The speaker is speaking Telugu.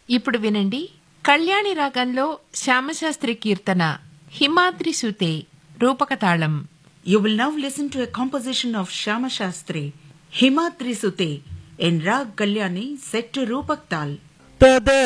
ఇప్పుడు వినండి కళ్యాణి రాగంలో శ్యామశాస్త్రి కీర్తన హిమాద్రి సుతే రూపక తాళం. You will now listen to a composition of Shyama Shastri, Himatri Sute, in Rag Kalyani set to Rupak Tal.